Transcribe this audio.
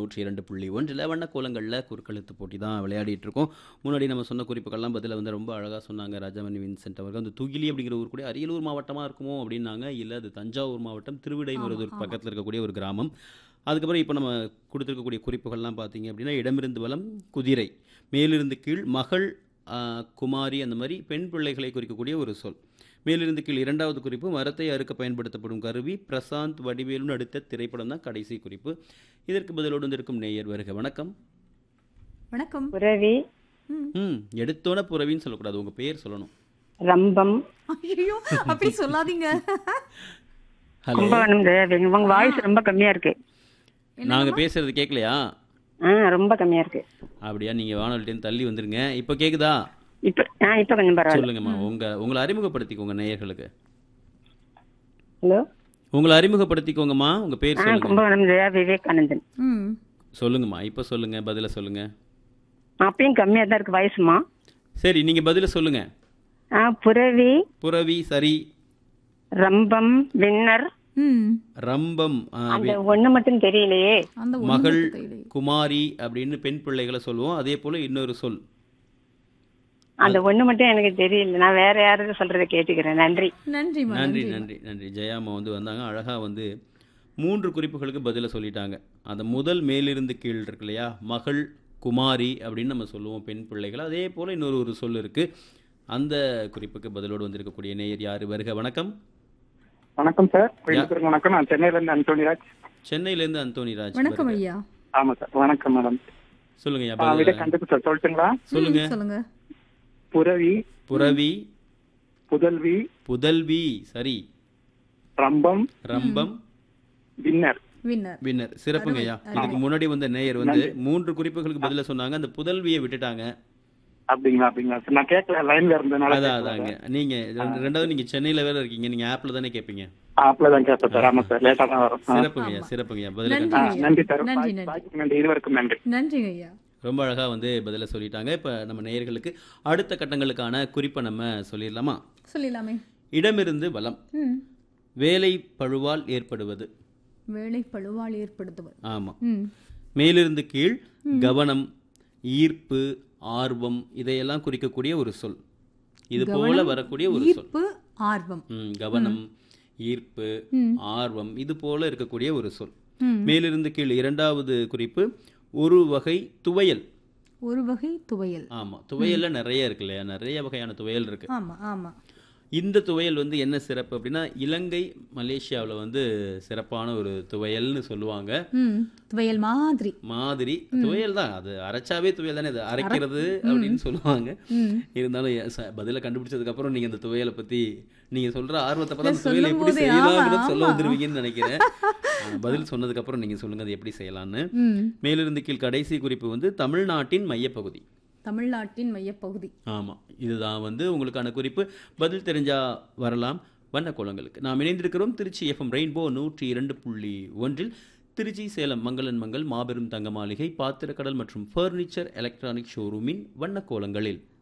102.1 வண்ணக்கோலங்களில் குறுக்கெழுத்து போட்டி தான் விளையாடிட்டு இருக்கோம். முன்னாடி நம்ம சொன்ன குறிப்புகள்லாம் பதில வந்து ரொம்ப அழகாக சொன்னாங்க ராஜாமணி வின்சென்ட் அவர்கள். அந்த துகிலி அப்படிங்கிற ஊர் கூட அரியலூர் மாவட்டமாக இருக்குமோ அப்படின்னாங்க. இல்லை, அது தஞ்சாவூர் மாவட்டம் ஆமா, திருவிடைமருதூர் ஆமா. பக்கத்தில் இருக்கக்கூடிய ஒரு கிராமம். அதுக்கப்புறம் இப்போ நம்ம கொடுத்துருக்கக்கூடிய குறிப்புகள்லாம் பார்த்தீங்க அப்படின்னா, இடமிருந்து வலம் குதிரை, மேலிருந்து கீழ் மகள், குமாரி, அந்த மாதிரி பெண் பிள்ளைகளை குறிக்கக்கூடிய ஒரு சொல். மேலிருந்து கீழ் இரண்டாவது குறிப்பு மரத்தை அறுக்க பயன்படுத்தப்படும் கருவி. பிரசாந்த் வடிவேலுன்னு அடுத்த திரைப்படம் தான் கடைசி குறிப்பு. இதற்கு பதிலோடு வந்திருக்கும் நேயர் வருக. வணக்கம். வணக்கம். புரவி, எடுத்தோட புறவின்னு சொல்லக்கூடாது, உங்க பேர் சொல்லணும். ரம்பம், ஐயோ, அப்படி சொல்லாதீங்க. ஹலோ, கும்பகோணம் தேவி. உங்க வாய்ஸ் ரொம்ப கம்மியா இருக்கு. நாங்க பேசுறது கேட்கலையா? ரொம்ப கம்மியா இருக்கு. அப்படியா? நீங்க வானொலிட்டேன்னு தள்ளி வந்துருங்க. இப்போ கேக்குதா? இப்ப கொஞ்சம் பரவாயில்ல. சொல்லுங்கம்மா, உங்களை அறிமுகப்படுத்திக்கோங்க நேயர்களுக்கு. ஹலோ, உங்களை அறிமுகப்படுத்திக்கோங்கம்மா, உங்க பேர் சொல்லுங்க. கும்பகோணம் ஜெயா விவேகானந்தன். ம். சொல்லுங்கம்மா, இப்போ சொல்லுங்க, பதில சொல்லுங்க. அப்பயும் கம்மியா தான் இருக்கு வாய்ஸுமா. சரி, நீங்க பதில சொல்லுங்க. புரவி, புறவி சரி. ரம்பம், வின்னர். ம். ரம்பம், அந்த ஒண்ணு மட்டும் தெரியலையே. அந்த ஒண்ணு மகள், மட்டும் தெரியலையே. குமாரி அப்படின்னு பெண் பிள்ளைகளை சொல்லுவோம். அதே போல இன்னொரு சொல். அந்த ஒண்ணு மட்டும் எனக்கு தெரியல. நான் வேற யாராவது சொல்றதை கேட்டுக்கிறேன். நன்றி. நன்றிம்மா, நன்றி நன்றிம்மா. நன்றி நன்றி. ஜெயாம்மா வந்து வந்தாங்க, அழகா வந்து 3 குறிப்புகளுக்கு பதில சொல்லிட்டாங்க. அந்த முதல் மேலிருந்து கீழ் இருக்கு இல்லையா, மகள், குமாரி அப்படின்னு நம்ம சொல்லுவோம் பெண் பிள்ளைகள். அதே போல இன்னொரு ஒரு சொல் இருக்கு. அந்த குறிப்புக்கு பதிலோடு வந்திருக்கக்கூடிய நேயர் யாரு? வருக. வணக்கம். வணக்கம் சார். வணக்கம். நான் சென்னையில இருந்து அந்தோனிராஜ். சென்னையிலேருந்து அந்தோனிராஜ். வணக்கம் வருக. ஐயா. ஆமா சார். வணக்கம் மேடம். சொல்லுங்க ஐயா, விட பதில் கண்டுபிடிச்சு சார் சொல்லட்டுங்களா? சொல்லுங்க. சொல்லுங்க. புரவி, புறவி, புதல்வி, புதல்வி சரி. ரம்பம், ரம்பம், வின்னர். வின்னர். வின்னர். சிறப்புங்க ஐயா. அருமை. இதுக்கு முன்னாடி வந்த நேயர் வந்து 3 குறிப்புகளுக்கு பதில சொன்னாங்க, அந்த புதல்வியை விட்டுட்டாங்க. அப்படிங்களா? சார் நான் கேட்கல, லைன்ல இருந்தனால. அதாங்க. நீங்க ரெண்டாவது நீங்க சென்னையில வேற இருக்கீங்க, நீங்க ஆப்ல தானே கேட்பீங்க. அப்பதான் கேட்பேன் சார். ஆமா சார், லேட்டா தான் வரும். சிறப்புங்கய்யா, சிறப்புங்கய்யா. பதில நன்றி. கண்டுபிடிச்சு நன்றி சார். நன்றி, பாய்க்கு நன்றி. இதுவரைக்கும் நன்றி. நன்றிங்க ஐயா. ரொம்ப அழகா வந்து பதில சொல்லிட்டாங்க. இப்ப நம்ம நேயர்களுக்கு அடுத்த கட்டங்களுக்கான குறிப்பை நம்ம சொல்லிடலாமா? சொல்லிடலாமே. இடமிருந்து வலம், ம். வேலை பழுவால் ஏற்படுவது. வேலை பழுவால் ஏற்படுத்துவது. ஆமா. ம். மேலிருந்து கீழ் கவனம், ஈர்ப்பு, ஆர்வம் இதையெல்லாம் குறிக்கக்கூடிய ஒரு சொல். இது போல கவனம், வரக்கூடிய ஒரு சொல். ஈர்ப்பு, ஆர்வம். கவனம், ஈர்ப்பு, ம். ஆர்வம் இது போல இருக்கக்கூடிய ஒரு சொல். ம். மேலிருந்து கீழ் இரண்டாவது குறிப்பு ஒரு வகை துவையல். ஒரு வகை துவையல். ஆமா, துவையல்ல நிறைய இருக்கு இல்லையா, நிறைய வகையான துவையல் இருக்கு. ஆமா, ஆமா. இந்த துவையல் வந்து என்ன சிறப்பு அப்படின்னா, இலங்கை மலேசியாவில் வந்து சிறப்பான ஒரு துவையல்னு சொல்லுவாங்க. ம். துவையல் மாதிரி. மாதிரி துவையல் தான் அது, அரைச்சாவே துவையல் தானே, அது அரைக்கிறது அப்படின்னு சொல்லுவாங்க. ம். இருந்தாலும் பதில கண்டுபிடிச்சதுக்கு அப்புறம் நீங்க அந்த துவையலை பத்தி நீங்க சொல்ற ஆர்வத்தை பார்த்தா அந்த இல்ல, துவையல் எப்படி சொல்லும்போதே, செய்யலாம்னு ஆமா, சொல்ல ஆமா. வந்துருவீங்கன்னு நினைக்கிறேன். பதில் சொன்னதுக்கு அப்புறம் நீங்க சொல்லுங்க அது எப்படி செய்யலாம்னு. ம். மேலிருந்து கீழ் கடைசி குறிப்பு வந்து தமிழ்நாட்டின் மையப்பகுதி. தமிழ்நாட்டின் மையப்பகுதி. ஆமா, இதுதான் வந்து உங்களுக்கான குறிப்பு. பதில் தெரிஞ்சா வரலாம் வண்ணக்கோலங்களுக்கு. நாம் இணைந்திருக்கிறோம் திருச்சி எஃப்எம் ரெயின்போ 102.1. திருச்சி சேலம் மங்களன் மங்கள் மாபெரும் தங்க மாளிகை பாத்திரக்கடல் மற்றும் ஃபர்னிச்சர் எலக்ட்ரானிக் ஷோரூமின் வண்ணக்கோலங்களில்